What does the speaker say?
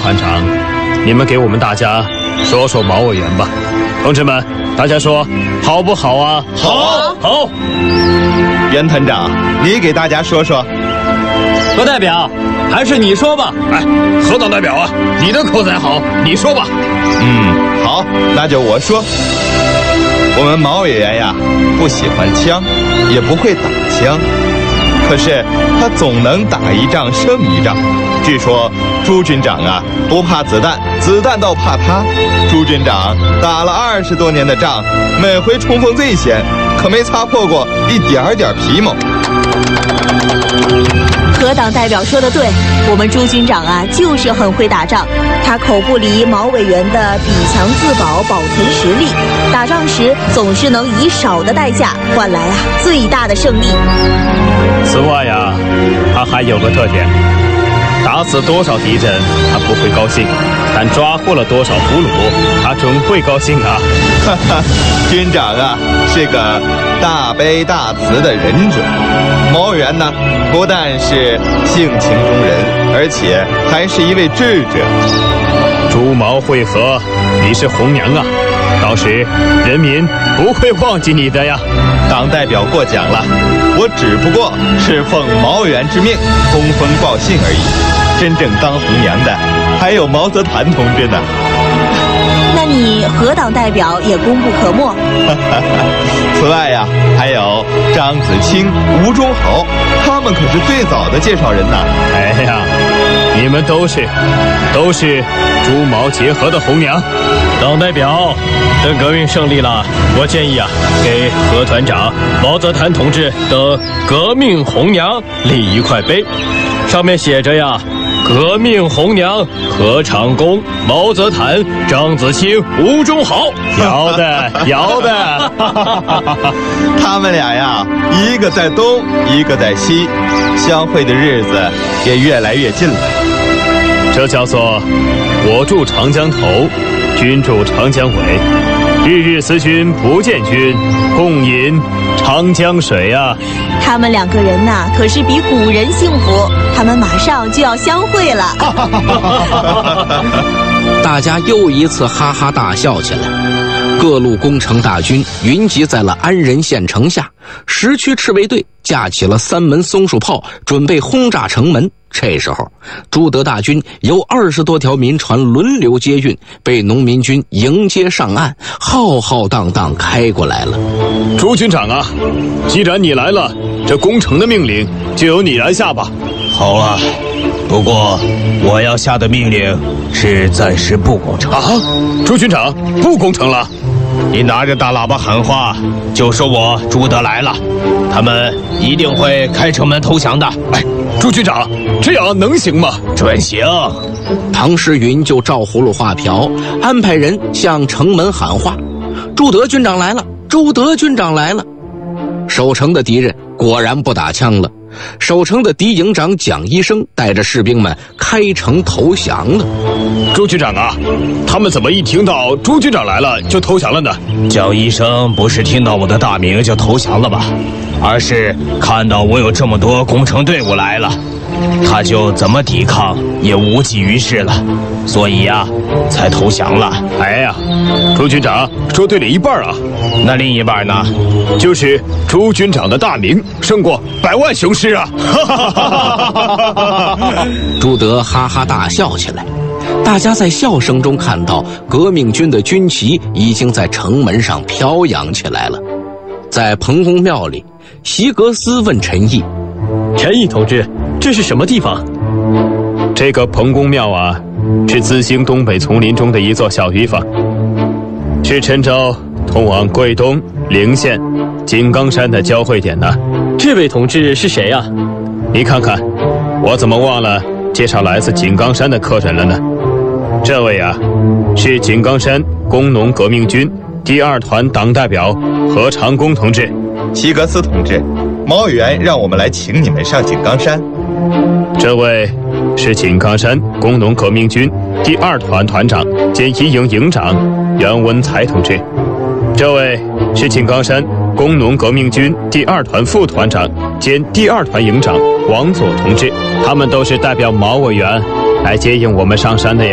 团长，你们给我们大家说说毛委员吧。同志们，大家说好不好啊？ 好， 好。 袁团长，你给大家说说。 何代表，还是你说吧。 哎，何党代表啊，你的口才好，你说吧。 好，那就我说。我们毛委员呀，不喜欢枪，也不会打枪，可是他总能打一仗胜一仗。据说朱军长啊，不怕子弹，子弹倒怕他。朱军长打了20多年的仗，每回冲锋最险，可没擦破过一点点皮毛。 何党代表说的对，我们朱军长啊，就是很会打仗。他口不离毛委员的比强自保、保存实力，打仗时总是能以少的代价换来啊最大的胜利。 此外呀，他还有个特点，打死多少敌人他不会高兴，但抓获了多少俘虏他准会高兴啊。 哈哈，军长啊是个大悲大慈的忍者。毛委员呢，不但是性情中人，而且还是一位智者。 朱毛会合，你是红娘啊，到时人民不会忘记你的呀。 党代表过奖了，我只不过是奉毛委员之命通风报信而已。真正当红娘的还有毛泽团同志呢。 那你何党代表也功不可没。 此外呀，还有张子清、吴忠豪，他们可是最早的介绍人呐。 哎呀，你们都是朱毛结合的红娘。 党代表，等革命胜利了，我建议啊，给何团长、毛泽团同志等革命红娘立一块碑，上面写着呀，革命红娘何长工、毛泽团、张子清、吴忠豪。 摇的摇的。 他们俩呀，一个在东，一个在西，相会的日子也越来越近了。 这叫做我住长江头，君住长江尾，日日思君不见君，共饮长江水啊。 他们两个人呐，可是比古人幸福，他们马上就要相会了。 大家又一次哈哈大笑起来。各路攻城大军云集在了安仁县城下，10区赤卫队架起了3门松树炮，准备轰炸城门。这时候，朱德大军由20多条民船轮流接运，被农民军迎接上岸，浩浩荡荡开过来了。 朱军长啊，既然你来了，这攻城的命令就由你来下吧。 好啊，不过我要下的命令是暂时不攻城。 啊，朱军长不攻城了？ 你拿着大喇叭喊话，就说我朱德来了，他们一定会开城门投降的。 哎，朱军长，这样能行吗？ 准行。 唐诗云就照葫芦画瓢，安排人向城门喊话：朱德军长来了，朱德军长来了。守城的敌人果然不打枪了，守城的敌营长蒋医生带着士兵们开城投降了。 朱军长啊，他们怎么一听到朱军长来了就投降了呢？ 蒋医生不是听到我的大名就投降了吧，而是看到我有这么多攻城队伍来了，他就怎么抵抗也无济于事了，所以呀，才投降了。 哎呀，朱军长说对了一半啊。 那另一半呢？ 就是朱军长的大名胜过100万雄师啊！ 朱德哈哈大笑起来。大家在笑声中看到革命军的军旗已经在城门上飘扬起来了。在彭公庙里，席格斯问陈毅： 陈毅同志，这是什么地方？ 这个彭公庙啊，是资兴东北丛林中的一座小地方，是郴州通往桂东、陵县、井冈山的交汇点呢。 这位同志是谁啊？ 你看看，我怎么忘了介绍来自井冈山的客人了呢？这位啊，是井冈山工农革命军第2团党代表何长工同志。 席格斯同志，毛委员让我们来请你们上井冈山。 这位是井冈山工农革命军第2团团长兼一营营长袁文才同志。这位是井冈山工农革命军第2团副团长兼第2团营长王佐同志。他们都是代表毛委员来接应我们上山的呀。